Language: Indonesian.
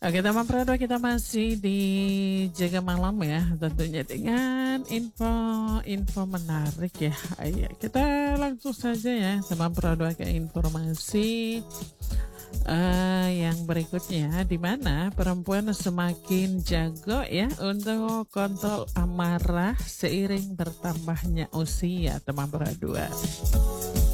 Oke, teman Prado, kita masih di Jaga Malam ya, tentunya dengan info-info menarik ya. Ayo, kita langsung saja ya, teman Prado, ke informasi yang berikutnya, di mana perempuan semakin jago ya untuk kontrol amarah seiring bertambahnya usia, teman Prado.